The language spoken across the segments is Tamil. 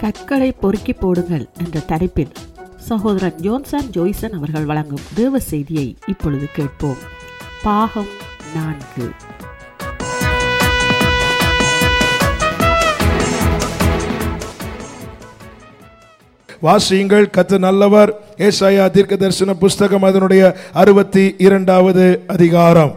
கற்களை பொறுக்கி போடுங்கள் என்ற தலைப்பில் சகோதரன் ஜோன்சன் ஜோய்சன் அவர்கள் வழங்கும் தேவ செய்தியை இப்பொழுது கேட்போம். பாகம் 4. வாசியுங்கள், கர்த்தர் நல்லவர். ஏசாயா தீர்க்கதரிசன புஸ்தகம் அதனுடைய 62வது அதிகாரம்.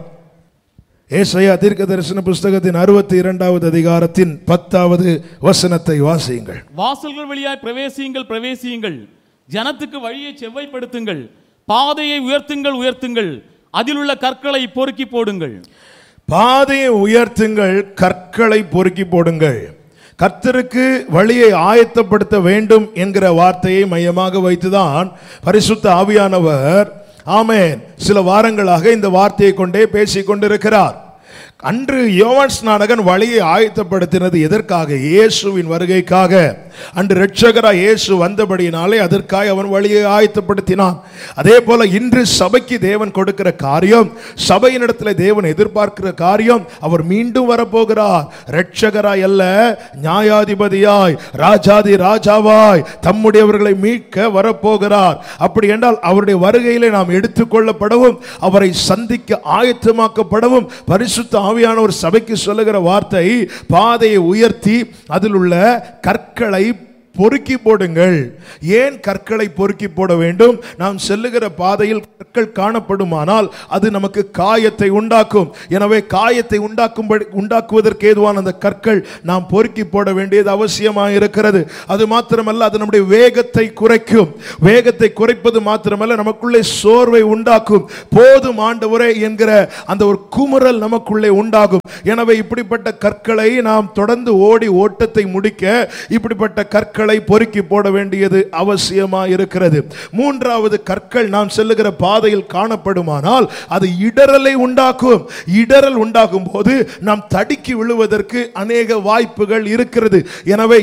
ஏசாயா தீர்க்கதரிசன புஸ்தகத்தின் 62வது அதிகாரத்தின் 10வது வசனத்தை வாசியுங்கள். வாசல்கள் வழியாய் பிரவேசியுங்கள், பிரவேசியுங்கள், ஜனத்துக்கு வழியை செவ்வாய்ப்படுத்துங்கள், பாதையை உயர்த்துங்கள், உயர்த்துங்கள், அதில் உள்ள கற்களை பொறுக்கி போடுங்கள். பாதையை உயர்த்துங்கள், கற்களை பொறுக்கி போடுங்கள். கர்த்தருக்கு வழியை ஆயத்தப்படுத்த வேண்டும் என்கிற வார்த்தையை மையமாக வைத்துதான் பரிசுத்த ஆவியானவர் ஆமென் சில வாரங்களாக இந்த வார்த்தையை கொண்டே பேசிக் கொண்டிருக்கிறார். அன்று யோவான் ஸ்நானகன் வழியை ஆயத்தப்படுத்தினது எதற்காக? இயேசுவின் வருகைக்காக. அன்று இரட்சகராய் இயேசு வந்தபடியினாலே அதற்காக அவன் வழியை ஆயத்தப்படுத்தினான். அதே போல இன்று சபைக்கு தேவன் கொடுக்கிற காரியம், சபையினிடத்தில் தேவன் எதிர்பார்க்கிற காரியம், அவர் மீண்டும் வரப்போகிறார். இரட்சகராய் அல்ல, நியாயாதிபதியாய், ராஜாதி ராஜாவாய் தம்முடையவர்களை மீட்க வரப்போகிறார். அப்படி என்றால் அவருடைய வருகையிலே நாம் எடுத்துக்கொள்ளப்படவும் அவரை சந்திக்க ஆயத்தமாக்கப்படவும் பரிசுத்த ஆவியானவர் சபைக்கு சொல்லுகிற வார்த்தை, பாதையை உயர்த்தி அதில் உள்ள கற்களை பொறுக்கி போடுங்கள். ஏன் கற்களை பொறுக்கி போட வேண்டும்? நாம் செல்லுகிற பாதையில் கற்கள் காணப்படுமானால் அது நமக்கு காயத்தை உண்டாக்கும். எனவே காயத்தை உண்டாக்குவதற்கு ஏதுவான அந்த கற்கள் நாம் பொறுக்கி போட வேண்டியது அவசியமாக இருக்கிறது. அது மாத்திரமல்ல, அது நம்முடைய வேகத்தை குறைக்கும். வேகத்தை குறைப்பது மாத்திரமல்ல, நமக்குள்ளே சோர்வை உண்டாக்கும். போதும் ஆண்டவரே என்கிற அந்த ஒரு குமுறல் நமக்குள்ளே உண்டாகும். எனவே இப்படிப்பட்ட கற்களை நாம் தொடர்ந்து ஓடி ஓட்டத்தை முடிக்க இப்படிப்பட்ட கற்களை பொறுக்கி போட வேண்டியது அவசியமாக இருக்கிறது. மூன்றாவது, கற்கள் நாம் செல்லுகிற பாதையில் காணப்படுமானால் அது இடரலை உண்டாக்கும். இடரல் உண்டாகும் போது நாம் தடுக்கி விழுவதற்கு அநேக வாய்ப்புகள் இருக்கிறது. எனவே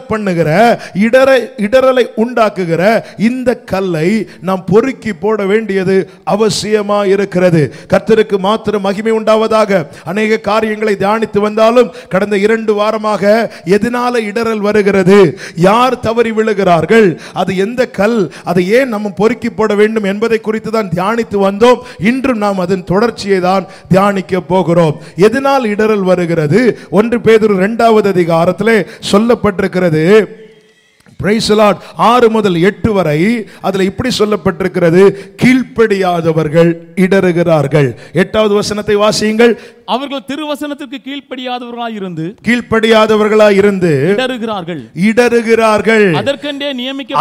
இடரலை உண்டாக்குகிற இந்த கல்லை நாம் பொறுக்கி போட வேண்டியது அவசியமாக இருக்கிறது. கர்த்தருக்கு மாத்திரம் மகிமை உண்டாவதாக. அநேக காரியங்களை தியானித்து வந்தாலும் கடந்த 2 வாரமாக எதனால இடரல் வருகிறது, யார் தவறி விழுகிறார்கள், அது எந்த கல், அதை ஏன் நம்ம பொறுக்கி போட வேண்டும் என்பதை குறித்து தான் தியானித்து வந்தோம். இன்று நாம் அதன் தொடர்ச்சியை தான் தியானிக்க போகிறோம். எதனால் இடரல் வருகிறது? 1 பேதுரு 2வது அதிகாரத்திலே சொல்லப்பட்டிருக்கிறது. Praise the Lord. 6 முதல் 8 வரை அதில் இப்படி சொல்லப்பட்டிருக்கிறது, கீழ்ப்படியாதவர்கள் இடறுகிறார்கள். 8வது வசனத்தை வாசியுங்கள். அவர்கள் திருவசனத்திற்கு கீழ்ப்படியாதவர்களாய் இருந்து இடறுகிறார்கள். அதற்கென்றே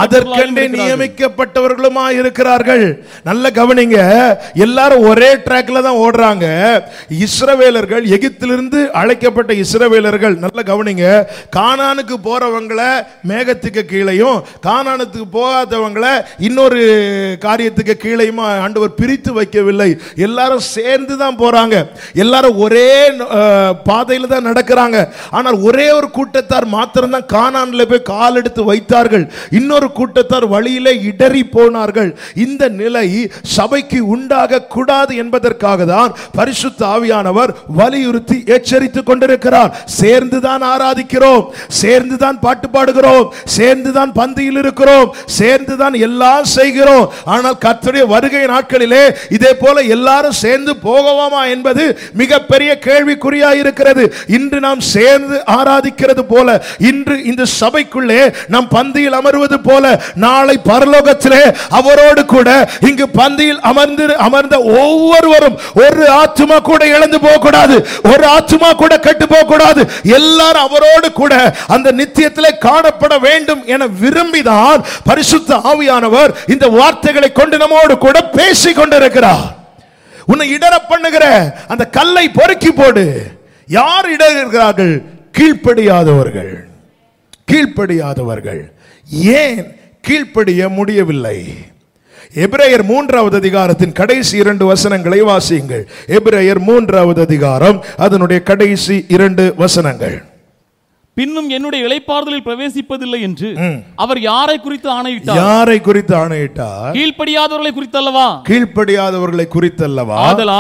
நியமிக்கப்பட்டவர்களுமாய் இருக்கிறார்கள். நல்ல கவனிங்க, எல்லாரும் ஒரே ட்ராக்ல தான் ஓடுறாங்க. இஸ்ரவேலர்கள், எகிப்திலிருந்து அழைக்கப்பட்ட இஸ்ரவேலர்கள், நல்ல கவனிங்க, கானானுக்கு போறவங்களை மேகத்துக்கு கீழையும் கானானுக்கு போகாதவங்களை இன்னொரு காரியத்துக்கு கீழையும் ஆண்டவர் பிரித்து வைக்கவில்லை. எல்லாரும் சேர்ந்து தான் போறாங்க. எல்லாரும் ஒரே பாதையில் தான் நடக்கிறாங்க. ஆனால் ஒரே ஒரு கூட்டத்தார் மாத்திரம் தான் கானான்ல போய் கால் எடுத்து வைத்தார்கள். இன்னொரு கூட்டத்தார் வழியிலே இடறி போனார்கள். இந்த நிலை சபைக்கு உண்டாக கூடாது என்பதற்காக தான் பரிசுத்த ஆவியானவர் வலியுறுத்தி எச்சரித்துக் கொண்டிருக்கிறார். சேர்ந்து தான் ஆராதிக்கிறோம், சேர்ந்து தான் பாட்டு பாடுகிறோம், சேர்ந்து தான் பந்தியில் இருக்கிறோம், சேர்ந்து தான் எல்லாம் செய்கிறோம். ஆனால் கர்த்தருடைய வருகை நாட்களிலே இதே போல எல்லாரும் சேர்ந்து போகவாமா என்பது மிக பெரிய கேள்விக்குறியா இருக்கிறது. இன்று நாம் சேர்ந்து ஆராதிக்கிறது போல, இன்று இந்த சபைக்குள்ளே நாம் பந்தியில் அமர்வது போல, நாளை பரலோகத்திலே அவரோடு கூட இங்கு பந்தியில் அமர்ந்த ஒவ்வொருவரும் ஒரு ஆத்துமா கூட இழந்து போக கூடாது, ஒரு ஆத்துமா கூட கெட்டு போக கூடாது. எல்லாரும் அவரோடு கூட அந்த நித்தியத்திலே காணப்பட வேண்டும் என விரும்பிதான் பரிசுத்த ஆவியானவர் இந்த வார்த்தைகளை கொண்டு நம்மோடு கூட பேசிக் கொண்டிருக்கிறார். உன்னை இடற பண்ணுகிற அந்த கல்லை பொறுக்கி போடு. யார் இடறுகிறார்கள்? கீழ்ப்படியாதவர்கள். கீழ்ப்படியாதவர்கள். ஏன் கீழ்ப்படிய முடியவில்லை? எபிரேயர் 3வது அதிகாரத்தின் கடைசி 2 வசனங்களை வாசியுங்கள். எபிரேயர் 3வது அதிகாரம் அதனுடைய கடைசி 2 வசனங்கள். பின்னும் என்னுடைய இளைப்பாறுதலில் பிரவேசிப்பதில்லை என்று அவர் யாரை குறித்து ஆணையிட்டார்? யாரை குறித்து ஆணையிட்டார்? கீழ்ப்படியாதவர்களை குறித்தல்லவா? கீழ்ப்படியாதவர்களை குறித்தல்லவா? ஆதலால்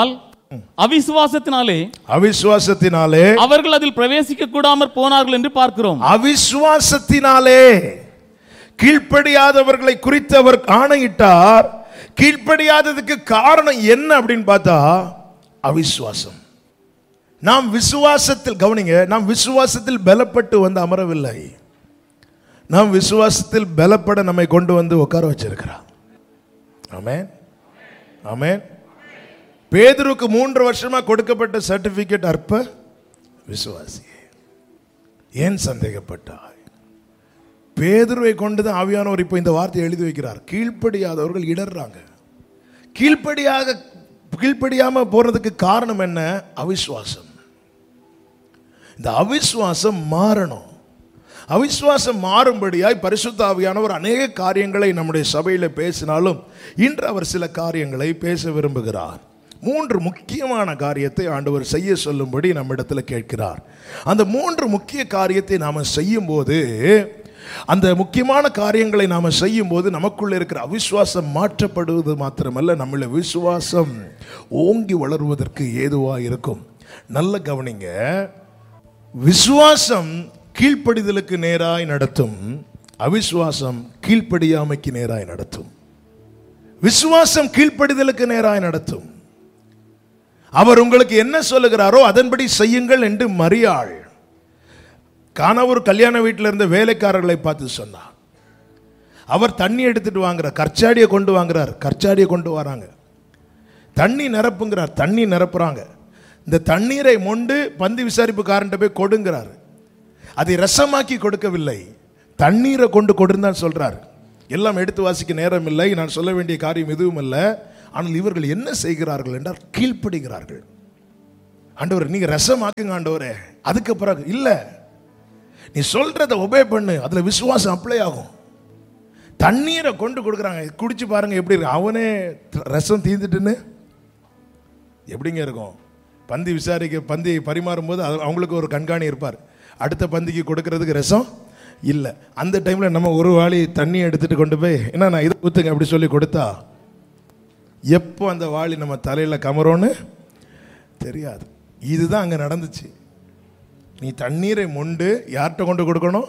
அவிசுவாசத்தினாலே அவர்கள் அதில் பிரவேசிக்க கூடாமற் போனார்கள் என்று பார்க்கிறோம். அவிசுவாசத்தினாலே கீழ்ப்படியாதவர்களை குறித்து அவர் ஆணையிட்டார். கீழ்ப்படியாததுக்கு காரணம் என்ன அப்படின்னு பார்த்தா அவிசுவாசம். நாம் விசுவாசத்தில், கவனிங்க, நாம் விசுவாசத்தில் பலப்பட்டு வந்து அமரவில்லை. நாம் விசுவாசத்தில் பலப்பட நம்மை கொண்டு வந்து உட்கார வச்சிருக்கிறார். ஆமென், ஆமென். பேதுருக்கு 3 வருஷமா கொடுக்கப்பட்ட சர்டிபிகேட் அற்ப விசுவாசி. ஏன் சந்தேகப்பட்டாய்? பேதுருவை கொண்டுதான் ஆவியானவர் இப்போ இந்த வார்த்தையை எழுதி வைக்கிறார். கீழ்ப்படியாதவர்கள் இடர்றாங்க. கீழ்ப்படியாம போறதுக்கு காரணம் என்ன? அவிசுவாசம். இந்த அவிசுவாசம் மாறணும். அவிசுவாசம் மாறும்படியாய் பரிசுத்த ஆவியானவர் அநேக காரியங்களை நம்முடைய சபையில் பேசினாலும் இன்று அவர் சில காரியங்களை பேச விரும்புகிறார். 3 முக்கியமான காரியத்தை ஆண்டவர் செய்ய சொல்லும்படி நம்மிடத்தில் கேட்கிறார். அந்த 3 முக்கிய காரியத்தை நாம் செய்யும் போது, அந்த முக்கியமான காரியங்களை நாம் செய்யும் போது நமக்குள்ள இருக்கிற அவிசுவாசம் மாற்றப்படுவது மாத்திரமல்ல, நம்மள விசுவாசம் ஓங்கி வளருவதற்கு ஏதுவாக இருக்கும். நல்ல கவனிங்க, விசுவாசம் கீழ்ப்படிதலுக்கு நேராய் நடத்தும், அவிசுவாசம் கீழ்ப்படியாமைக்கு நேராய் நடத்தும். விசுவாசம் கீழ்ப்படிதலுக்கு நேராய் நடத்தும். அவர் உங்களுக்கு என்ன சொல்லுகிறாரோ அதன்படி செய்யுங்கள் என்று மரியாள் கானாவூர் கல்யாண வீட்டில் இருந்த வேலைக்காரர்களை பார்த்து சொன்னார். அவர் தண்ணி எடுத்துட்டு வாங்குறார், கற்சாடியை கொண்டு வாங்குறார், கற்சாடியை கொண்டு வராங்க. தண்ணி நிரப்புங்கிறார், தண்ணி நிரப்புறாங்க. இந்த தண்ணீரை மொண்டு பந்தி விசாரிப்புக்காரன்ட்ட போய் கொடுங்கிறார். அதை ரசமாக்கி கொடுக்கவில்லை, தண்ணீரை கொண்டு கொடுந்தான் சொல்றார். எல்லாம் எடுத்து வாசிக்க நேரம் இல்லை, நான் சொல்ல வேண்டிய காரியம் எதுவும் இல்லை. ஆனால் இவர்கள் என்ன செய்கிறார்கள் என்றால் கீழ்ப்படுகிறார்கள். ஆண்டவர் நீங்க ரசமாக்குங்க ஆண்டவரே, அதுக்கு பிறகு இல்ல, நீ சொல்றத ஒபே பண்ணு, அதுல விசுவாசம் அப்ளை ஆகும். தண்ணீரை கொண்டு கொடுக்குறாங்க, குடிச்சு பாருங்க எப்படி இருக்கு. அவனே ரசம் தீர்ந்துட்டுன்னு எப்படிங்க இருக்கும்? பந்தி பந்தி பரிமாறும் போது அவங்களுக்கு ஒரு கண்காணி இருப்பார். அடுத்த பந்திக்கு கொடுக்கறதுக்கு ரசம் இல்லை. அந்த டைம்ல நம்ம ஒரு வாளி தண்ணி எடுத்துட்டு கொண்டு போய் என்ன நான் இதை ஊத்துங்க அப்படி சொல்லி கொடுத்தா எப்போ அந்த வாளி நம்ம தலையில கமரோன்னு தெரியாது. இதுதான் அங்க நடந்துச்சு. நீ தண்ணீரை மொண்டு யார்கிட்ட கொண்டு கொடுக்கணும்?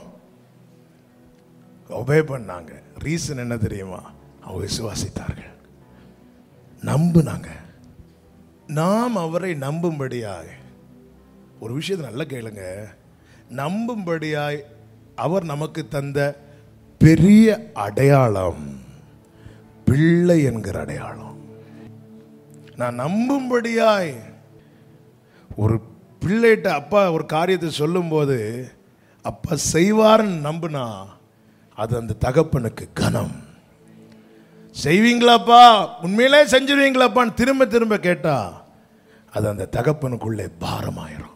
ஒபே பண்ணாங்க. ரீசன் என்ன தெரியுமா? அவங்க விசுவாசித்தார்கள், நம்புனாங்க. நாம் அவரை நம்பும்படியாய், ஒரு விஷயத்தை நல்லா கேளுங்க, நம்பும்படியாய் அவர் நமக்கு தந்த பெரிய அடையாளம் பிள்ளை என்கிற அடையாளம். நான் நம்பும்படியாய் ஒரு பிள்ளைகிட்ட அப்பா ஒரு காரியத்தை சொல்லும் போது அப்பா செய்வார்னு நம்புனா அது அந்த தகப்பனுக்கு கனம். செய்வீங்களாப்பா, உண்மையிலே செஞ்சிருவீங்களாப்பான்னு திரும்ப திரும்ப கேட்டா அது அந்த தகப்பனுக்குள்ளே பாரமாயிரும்.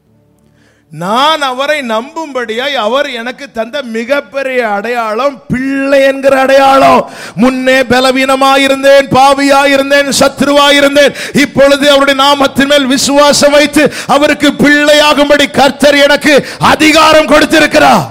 நான் அவரை நம்பும்படியாய் அவர் எனக்கு தந்த மிகப்பெரிய அடையாளம் பிள்ளை என்கிற அடையாளம். முன்னே பலவீனமாயிருந்தேன், பாவியாயிருந்தேன், சத்ருவாயிருந்தேன். இப்பொழுது அவருடைய நாமத்தின் மேல் விசுவாசம் வைத்து அவருக்கு பிள்ளையாகும்படி கர்த்தர் எனக்கு அதிகாரம் கொடுத்திருக்கிறார்.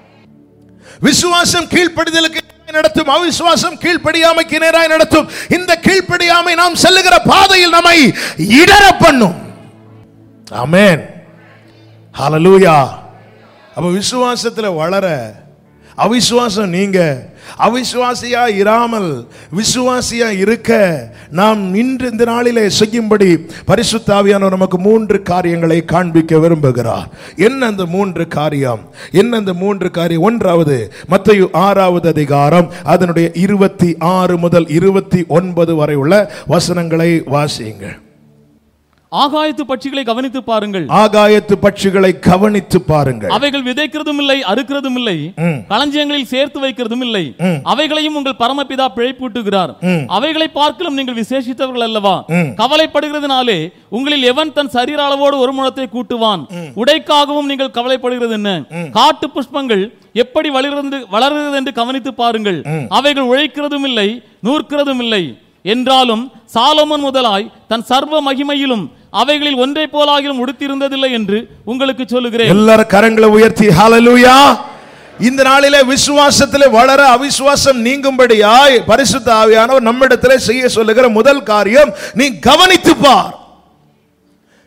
விசுவாசம் கீழ்ப்படிதலுக்கு நடத்தும், அவிசுவாசம் கீழ்ப்படியாமைக்கு நேராய் நடத்தும். இந்த கீழ்ப்படியாமை நாம் செல்லுகிற பாதையில் நம்மை இடர பண்ணும். ஆமென், ஹல்லேலூயா. அப்ப விசுவாசத்துல வளர, அவிசுவாசம் நீங்க அவிசுவாசியா இராமல் விசுவாசியா இருக்க நாம் இன்று இந்த நாளிலே செய்யும்படி பரிசுத்த ஆவியானவர் நமக்கு 3 காரியங்களை காண்பிக்க விரும்புகிறார். என்ன அந்த 3 காரியம்? என்ன அந்த 3 காரியம்? ஒன்றாவது, மத்தேயு 6வது அதிகாரம் அதனுடைய 26 முதல் 29 வரை உள்ள வசனங்களை வாசியுங்கள். ஆகாயத்து பட்சிகளை கவனித்து பாருங்கள். ஆகாயத்து பட்சிகளை கவனித்து பாருங்கள். அவைகள் விதைக்கிறதும் இல்லை, அறுக்கிறதும் இல்லை, களஞ்சியங்களில் சேர்த்து வைக்கிறதும் இல்லை. அவைகளையும் உங்கள் பரமபிதா பிழைப்பூட்டுகிறார். அவைகளை பார்க்கலும் நீங்கள் விசேஷித்தவர்கள் அல்லவா? கவலைப்படுகிறதுனாலே உங்களில் எவன் தன் சரீர அளவோடு ஒரு முழத்தை கூட்டுவான்? உடைக்காகவும் நீங்கள் கவலைப்படுகிறது என்ன? காட்டு புஷ்பங்கள் எப்படி வளர்கிறது என்று கவனித்து பாருங்கள். அவைகள் உழைக்கிறதும் இல்லை, நூற்கிறதும் இல்லை. என்றாலும் சாலமோன் முதலாய் தன் சர்வ மகிமையிலும் அவைகளில் ஒன்றை போலாகிலும் உடுத்திருந்ததில்லை என்று உங்களுக்கு சொல்லுகிறேன். எல்லாரும் கரங்களை உயர்த்தி ஹல்லேலூயா. இந்த நாளிலே விசுவாசத்திலே வளர, அவிசுவாசம் நீங்கும்படியாய் பரிசுத்த ஆவியானவர் நம்மிடத்திலே செய்ய சொல்லுகிற முதல் காரியம், நீ கவனித்து பார்.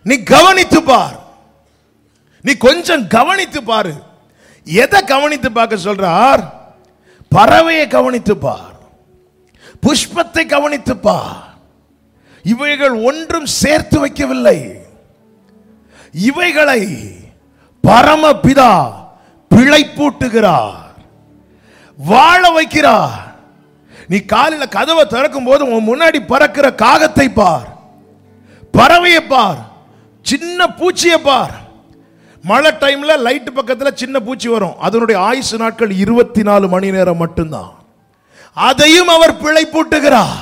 நீ கவனித்து பார். நீ கொஞ்சம் கவனித்து பாரு. எதை கவனித்து பார்க்க சொல்றார்? பறவையை கவனித்து பார், புஷ்பத்தை கவனித்து பார். இவைகள் ஒன்றும் சேர்த்து வைக்கவில்லை. இவைகளை பரமபிதா பிழைப்பூட்டுகிறார், வாழ வைக்கிறார். நீ காலையில் கதவை திறக்கும் போது உன் முன்னாடி பறக்கிற காகத்தை பார், பறவையை பார், சின்ன பூச்சியை பார். மழை டைம்ல லைட் பக்கத்தில் சின்ன பூச்சி வரும். அதனுடைய ஆயுசு நாட்கள் 24 மணி நேரம் மட்டும்தான். அதையும் அவர் பிழைப்பூட்டுகிறார்.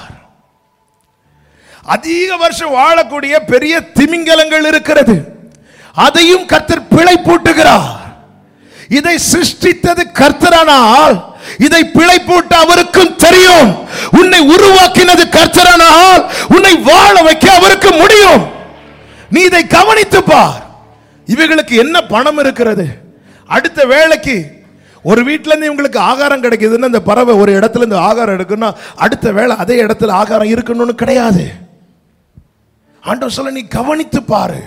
அதிக வருஷம் வாழக்கூடிய பெரிய திமிங்கலங்கள் இருக்கிறது, அதையும் கர்த்தர் பிழைப்பூட்டுகிறார். இதை சிருஷ்டித்தது கர்த்தரானால் இதை பிழைப்பூட்ட அவருக்கும் தெரியும். உன்னை உருவாக்கினது கர்த்தரானால் உன்னை வாழ வைக்க அவருக்கு முடியும். நீ இதை கவனித்து பார். இவைகளுக்கு என்ன பணம் இருக்கிறது? அடுத்த வேளைக்கு ஒரு வீட்டில இருந்து இவங்களுக்கு ஆகாரம் கிடைக்குதுன்னு அந்த பறவை ஒரு இடத்துல இருந்து ஆகாரம் எடுக்குன்னா அடுத்த வேளை அதே இடத்துல ஆகாரம் இருக்கணும்னு கிடையாது. ஆண்டவர் சொல்ல, நீ கவனித்து பாரு.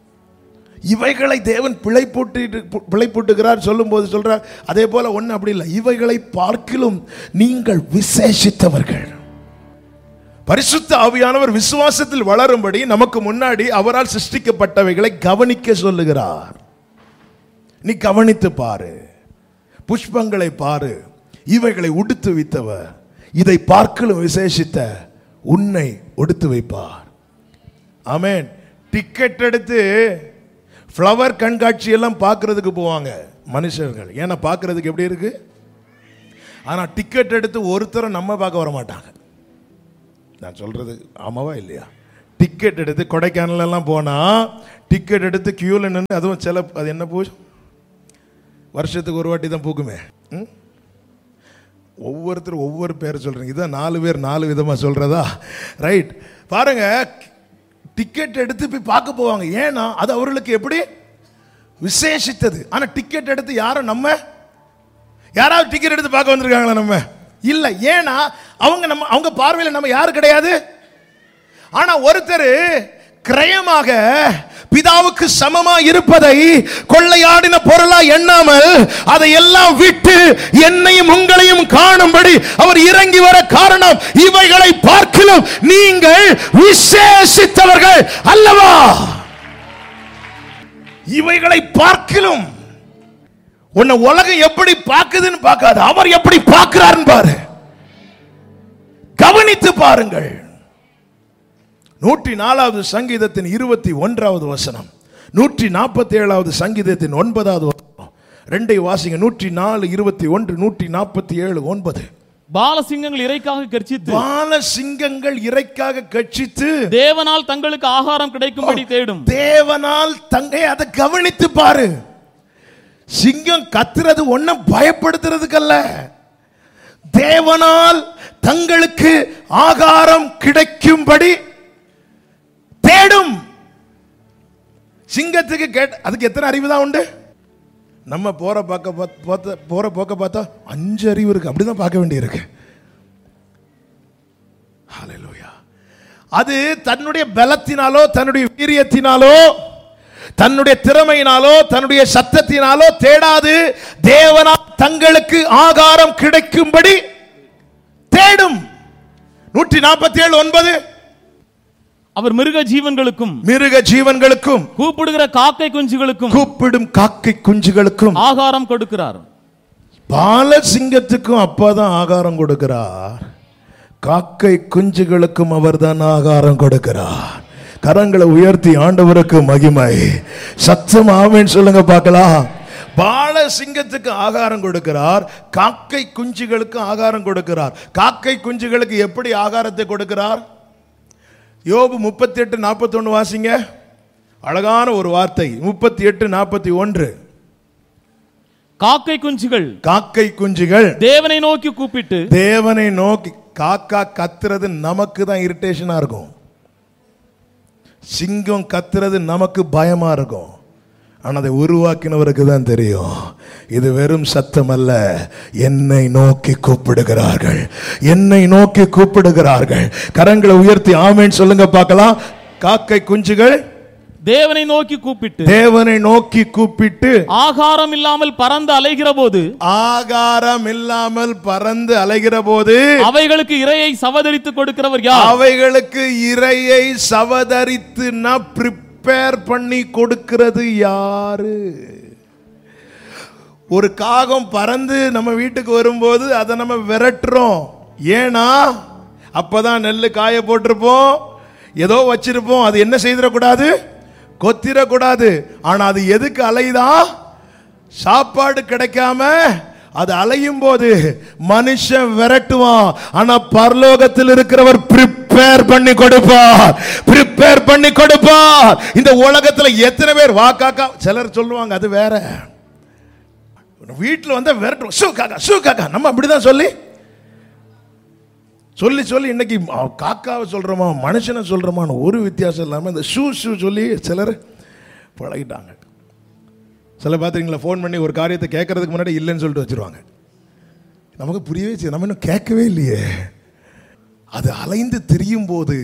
இவைகளை தேவன் பிழைப்பூட்டுகிறார் சொல்லும் போது சொல்றார், அதே போல ஒண்ணு அப்படி இல்லை, இவைகளை பார்க்கிலும் நீங்கள் விசேஷித்தவர்கள். பரிசுத்த ஆவியானவர் விசுவாசத்தில் வளரும்படி நமக்கு முன்னாடி அவரால் சிருஷ்டிக்கப்பட்டவைகளை கவனிக்க சொல்லுகிறார். நீ கவனித்து பாரு, புஷ்பங்களை பாரு, இவைகளை உடுத்து வைத்தவர் இதை பார்க்கலும் விசேஷித்த உன்னை உடுத்து வைப்பார். ஆமென். டிக்கெட் எடுத்து ஃப்ளவர் கண்காட்சி எல்லாம் பார்க்கறதுக்கு போவாங்க மனுஷர்கள். ஏன்னா பார்க்கறதுக்கு எப்படி இருக்கு, ஆனா டிக்கெட் எடுத்து ஒருத்தரும் நம்ம பார்க்க வர மாட்டாங்க. நான் சொல்றது ஆமாவா இல்லையா? டிக்கெட் எடுத்து கொடைக்கானல் எல்லாம் போனா டிக்கெட் எடுத்து கியூல நின்று, அதுவும் சில அது என்ன பூ வருஷத்துக்கு ஒரு வாட்டி தான் பூக்குமே. ஒவ்வொருத்தரும் ஒவ்வொரு பேர் சொல்றீங்க. இதான் 4 பேர் 4 விதமா சொல்றதா? ரைட். பாருங்க, டிக்கெட் எடுத்து போய் பார்க்க போவாங்க. ஏன்னா அது அவர்களுக்கு எப்படி விசேஷித்தது. ஆனா டிக்கெட் எடுத்து யாரும் யாராவது டிக்கெட் எடுத்து பார்க்க வந்திருக்காங்களா? நம்ம இல்ல. ஏன்னா அவங்க பார்வையில் நம்ம யாரு கிடையாது. ஆனா ஒருத்தர் கிரயமாக பிதாவுக்கு சமமா இருப்பதை கொள்ளையாடின பொருளா எண்ணாமல் அதை எல்லாம் விட்டு என்னையும் உங்களையும் காணும்படி அவர் இறங்கி வர காரணம், இவைகளை பார்க்கிலும் நீங்கள் விசேஷித்தவர்கள் அல்லவா? இவைகளை பார்க்கிலும் உன்னை உலகம் எப்படி பார்க்குதுன்னு பார்க்காது, அவர் எப்படி பார்க்கிறார் பாரு. கவனித்து பாருங்கள். 104வது சங்கீதத்தின் 21வது வசனம், 147வது சங்கீதத்தின் 9வது வசனம், ரெண்டை வாசிங்க. 104 21, 147 9. பாலசிங்கங்கள் இறைக்காக கர்ச்சித்து, பாலசிங்கங்கள் இறைக்காக கர்ச்சித்து தேவனால் தங்களுக்கு ஆகாரம் கிடைக்கும்படி தேடும். தேவனால் அதை கவனித்து பாரு. சிங்கம் கத்துறது ஒன்னும் பயப்படுத்துறதுக்கல்ல, தேவனால் தங்களுக்கு ஆகாரம் கிடைக்கும்படி தேடும். சிங்கத்துக்கு அதுக்கு எத்தனை அறிவு தான் உண்டு? நம்ம போற போக்க பார்த்தா 5 அறிவு இருக்கு, அப்படிதான் பார்க்க வேண்டி இருக்கு. ஹல்லேலூயா. அது தன்னுடைய பலத்தினாலோ தன்னுடைய வீரியத்தினாலோ தன்னுடைய திறமையினாலோ தன்னுடைய சத்தத்தினாலோ தேடாது, தேவனால் தங்களுக்கு ஆகாரம் கிடைக்கும்படி தேடும். 147 9. அவர் மிருக ஜீவன்களுக்கும் கூப்பிடும் காக்கை குஞ்சுகளுக்கும் ஆகாரம் கொடுக்கிறார். பாலசிங்கத்துக்கும் அப்பதான் ஆகாரம் கொடுக்கிறார், காக்கை குஞ்சுகளுக்கும் அவர்தான் ஆகாரம் கொடுக்கிறார். கரங்களை உயர்த்தி ஆண்டவருக்கு மகிமை. சத்தம் ஆமென் சொல்லுங்க பார்க்கலாம். பால சிங்கத்துக்கு ஆகாரம் கொடுக்கிறார், காக்கை குஞ்சுகளுக்கு ஆகாரம் கொடுக்கிறார். காக்கை குஞ்சுகளுக்கு எப்படி ஆகாரத்தை கொடுக்கிறார்? யோபு 38:41 வாசிங்க. அழகான ஒரு வார்த்தை. 38:41. காக்கை குஞ்சுகள் தேவனை நோக்கி கூப்பிட்டு, தேவனை நோக்கி. காக்கா கத்துறது நமக்கு தான் இரிட்டேஷனா இருக்கும், சிங்கம் கத்துறது நமக்கு பயமா இருக்கும். ஆனா அதை உருவாக்கினவருக்கு தான் தெரியும், இது வெறும் சத்தம் அல்ல, என்னை நோக்கி கூப்பிடுகிறார்கள், என்னை நோக்கி கூப்பிடுகிறார்கள். கரங்களை உயர்த்தி ஆமென் சொல்லுங்க பார்க்கலாம். காக்கை குஞ்சுகள் தேவனை நோக்கி கூப்பிட்டு ஆகாரம் இல்லாமல் பறந்து அலைகிற போது அவைகளுக்கு இரையை சவதரித்து கொடுக்கிறவர் யார்? அவைகளுக்கு இரையை சவதரித்து ப்ரிப்பேர் பண்ணி கொடுக்கிறது யாரு? ஒரு காகம் பறந்து நம்ம வீட்டுக்கு வரும்போது அதை நம்ம விரட்டுறோம். ஏன்னா அப்பதான் நெல்லு காய போட்டிருப்போம், ஏதோ வச்சிருப்போம், அது என்ன செய்திடக்கூடாது, கொத்திடக்கூடாது. ஆனா அது எதுக்கு அலையுதா? சாப்பாடு கிடைக்காம அது அலையும் போது மனுஷன் விரட்டுவான். ஆனா பரலோகத்தில் இருக்கிறவர் ப்ரிப்பேர் பண்ணி கொடுப்பார். இந்த உலகத்துல எத்தனை பேர் வா காக்கா, சிலர் சொல்லுவாங்க அது வேற, வீட்டில் வந்து விரட்டுவோம், ஷூ காக்கா நம்ம அப்படிதான் சொல்லி இன்னைக்கு காக்காவை சொல்றோமா மனுஷனை சொல்றோமான்னு ஒரு வித்தியாசம் இல்லாமல் இந்த ஷூ சொல்லி சிலர் பழகிட்டாங்க. சில பார்த்துருங்களா, ஃபோன் பண்ணி ஒரு காரியத்தை கேட்கறதுக்கு முன்னாடி இல்லைன்னு சொல்லிட்டு வச்சிருவாங்க. நமக்கு புரியவே செய்ய, நம்ம இன்னும் கேட்கவே இல்லையே. அது அலைந்து திரியும் போது,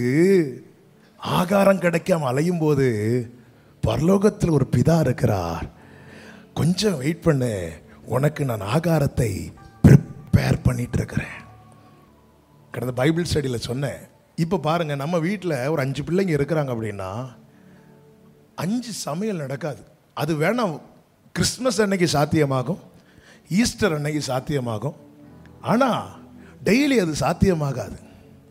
ஆகாரம் கிடைக்காம அலையும் போது பரலோகத்தில் ஒரு பிதா இருக்கிறார். கொஞ்சம் வெயிட் பண்ணு, உனக்கு நான் ஆகாரத்தை ப்ரிப்பேர் பண்ணிட்டு இருக்கிறேன். கடந்த பைபிள் ஸ்டடியில் சொன்னேன். இப்போ பாருங்க, நம்ம வீட்டில் ஒரு 5 பிள்ளைங்க இருக்கிறாங்க அப்படின்னா 5 சமையல் நடக்காது. அது வேணாம் கிறிஸ்மஸ் அன்னைக்கு சாத்தியமாகும், ஈஸ்டர் அன்னைக்கு சாத்தியமாகும். ஆனால் டெய்லி அது சாத்தியமாகாது.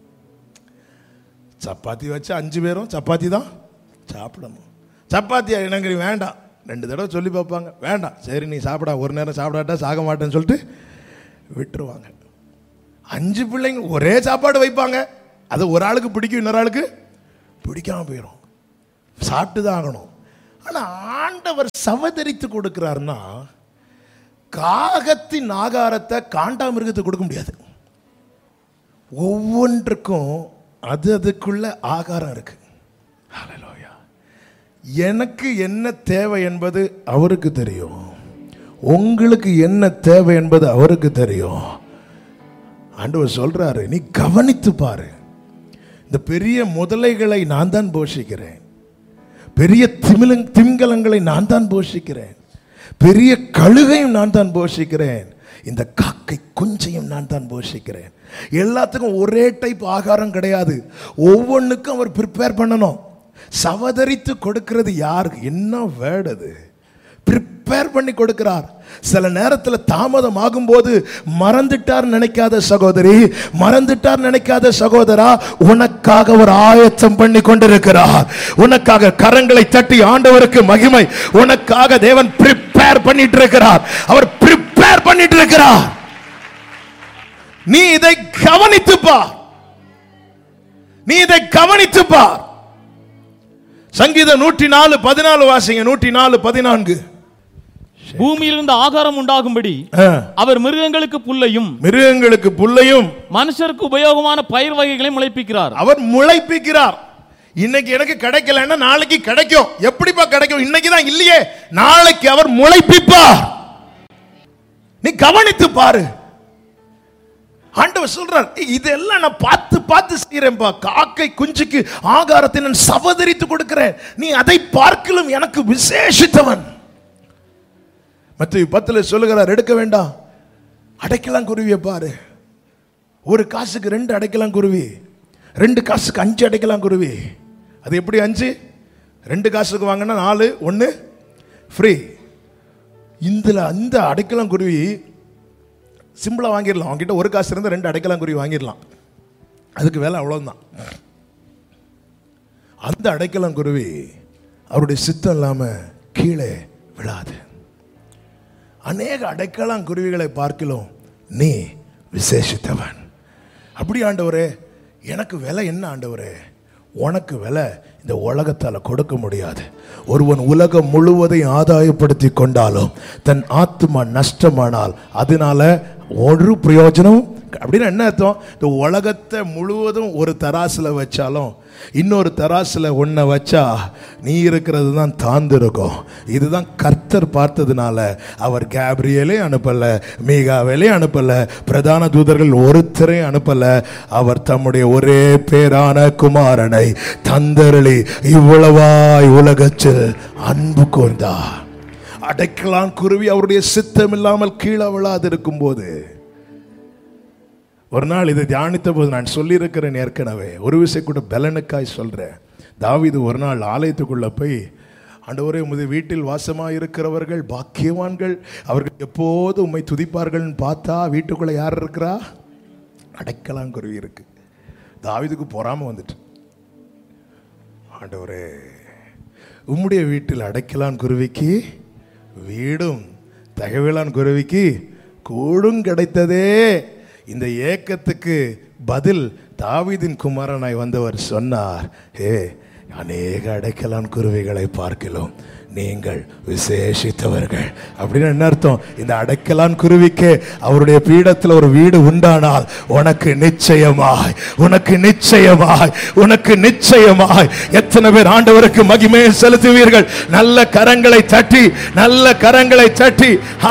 சப்பாத்தி வச்சு 5 பேரும் சப்பாத்தி தான் சாப்பிடணும். சப்பாத்தியா எனக்கு வேண்டாம், 2 தடவை சொல்லி பார்ப்பாங்க, வேண்டாம், சரி நீ சாப்பிடா, ஒரு நேரம் சாப்பிடாட்டா சாக மாட்டேன்னு சொல்லிட்டு விட்டுருவாங்க. 5 பிள்ளைங்க ஒரே சாப்பாடு வைப்பாங்க, அது ஒரு ஆளுக்கு பிடிக்கும், இன்னொரு ஆளுக்கு பிடிக்காம போயிடும், சாப்பிட்டு தான் ஆகணும். ஆனால் ஆண்டவர் சவதரித்து கொடுக்கிறாருன்னா, காகத்தின் ஆகாரத்தை காண்டாமிருகத்துக்கு கொடுக்க முடியாது. ஒவ்வொன்றுக்கும் அதுக்குள்ள ஆகாரம் இருக்கு. ஹல்லேலூயா. எனக்கு என்ன தேவை என்பது அவருக்கு தெரியும், உங்களுக்கு என்ன தேவை என்பது அவருக்கு தெரியும். ஆண்டவர் சொல்றாரு, நீ கவனித்து பாரு, இந்த பெரிய முதலைகளை நான் தான் போஷிக்கிறேன், பெரிய திமிங்கலங்களை நான் தான் போஷிக்கிறேன், பெரிய கழுகையும் நான் தான் போஷிக்கிறேன், இந்த காக்கை குஞ்சையும் நான் தான் போஷிக்கிறேன். எல்லாத்துக்கும் ஒரே டைப் ஆகாரம் கிடையாது, ஒவ்வொன்றுக்கும் அவர் ப்ரிப்பேர் பண்ணணும். சவதரித்து கொடுக்கிறது யாருக்கு? என்ன வேர்டு அது? ப்ரிப்பேர் பண்ணி கொடுக்கிறார். சில நேரத்தில் தாமதம் ஆகும்போது மறந்துட்டார் நினைக்காத சகோதரி, மறந்துட்டார் நினைக்காத சகோதரா, உனக்காக ஒரு ஆயத்தம் பண்ணி கொண்டிருக்கிறார். உனக்காக கரங்களை தட்டி ஆண்டவருக்கு மகிமை. உனக்காக தேவன் ப்ரிப்பேர் பண்ணிட்டு இருக்கிறார், அவர் ப்ரிப்பேர் பண்ணிட்டு இருக்கிறார். நீ இதை கவனித்துப்பார், நீ இதை கவனித்துப்பார். சங்கீதம் 104:14 வாசிங்க. 104:14. பூமியிலிருந்து ஆகாரம் உண்டாகும்படி அவர் மிருகங்களுக்கு புல்லையும் மனுஷருக்கு உபயோகமான பயிர் வகைகளை முளைப்பிக்கிறார். அவர் முளைப்பிக்கிறார். இன்னைக்கு எனக்கு கிடைக்கலன்னா நாளைக்கு கிடைக்கும். எப்படிப்பா கிடைக்கும்? இன்னைக்கு தான் இல்லையே, நாளைக்கு அவர் முளைப்பிப்பார். நீ கவனித்து பாரு. ஆண்டவர் சொல்றார், இதெல்லாம் நான் பார்த்து செய்யறேன்பா. காக்கை குஞ்சுக்கு ஆகாரத்தை நான் சவதரித்து கொடுக்கிறேன், நீ அதை பார்க்கலும் எனக்கு விசேஷித்தவன். மத்தேயு 10 சொல்லுகிறார், எடுக்க வேண்டாம், அடைக்கலாம் குருவியை பாரு. ஒரு காசுக்கு 2 அடைக்கலாம் குருவி, 2 காசுக்கு 5 அடைக்கலாம் குருவி. அது எப்படி 5? 2 காசுக்கு வாங்கினா 4, 1 ஃப்ரீ. இந்த அடைக்கலாம் குருவி சிம்பிளா வாங்கிடலாம். அவங்ககிட்ட 1 காசு இருந்தால் 2 அடைக்கலாம் குருவி வாங்கிடலாம். அதுக்கு வேலை அவ்வளவுதான். அந்த அடைக்கலாம் குருவி அவருடைய சித்தம் இல்லாம கீழே விழாது. அநேக அடைக்கலாம் குருவிகளை பார்க்கலாம் நீ விசேஷித்தவன். அப்படி ஆண்டவரே, எனக்கு விலை என்ன ஆண்டவரே? உனக்கு விலை இந்த உலகத்தால் கொடுக்க முடியாது. ஒருவன் உலகம் முழுவதையும் ஆதாயப்படுத்தி கொண்டாலும் தன் ஆத்மா நஷ்டமானால் அதனால ஒரு பிரயோஜனம் அப்படின்னு என்ன அர்த்தம்? இந்த உலகத்தை முழுவதும் ஒரு தராசுல வச்சாலும் இன்னொரு தராசுல ஒன்ன வச்சா நீ இருக்கிறது தான் தாழ்ந்திருக்கும். இதுதான் கர்த்தர் பார்த்ததுனால அவர் கேப்ரியலே அனுப்பல, மீகாவேலே அனுப்பல, பிரதான தூதர்கள் ஒருத்தரை அனுப்பல. அவர் தம்முடைய ஒரே பேரான குமாரனை தந்தருளி இவ்வளவாய் உலகத்தில் அன்பு கூர்ந்தார். அடைக்கலான் குருவி அவருடைய சித்தம் இல்லாமல் கீழே விழாதிருக்கும் போது, ஒரு நாள் இதை தியானித்த போது நான் சொல்லியிருக்கிறேன் ஏற்கனவே, ஒரு விஷயம் கூட பலனுக்காய் சொல்கிறேன். தாவீது ஒரு நாள் ஆலயத்துக்குள்ளே போய், ஆண்டவரே உமது வீட்டில் வாசமாக இருக்கிறவர்கள் பாக்கியவான்கள், அவர்கள் எப்போது உம்மை துதிப்பார்கள்னு பார்த்தா வீட்டுக்குள்ளே யார் இருக்கிறா? அடைக்கலாங்குருவி இருக்கு. தாவீதுக்கு பொறாம வந்துட்டு, ஆண்டவரே உம்முடைய வீட்டில் அடைக்கலான் குருவிக்கு வீடும் தகவலான் குருவிக்கு கூடும் கிடைத்ததே. இந்த ஏக்கத்துக்கு பதில் தாவீதின் குமாரனாய் வந்தவர் சொன்னார், அநேக அடைக்கலான் குருவிகளை பார்க்கலாம் நீங்கள் விசேஷித்தவர்கள். அப்படின்னு என்ன அர்த்தம்? இந்த அடைக்கலான் குருவிக்கு அவருடைய பீடத்தில் ஒரு வீடு உண்டானால் உனக்கு நிச்சயமாய் உனக்கு நிச்சயமாய் உனக்கு நிச்சயமாய். எத்தனை பேர் ஆண்டவருக்கு மகிமையை செலுத்துவீர்கள்? நல்ல கரங்களை தட்டி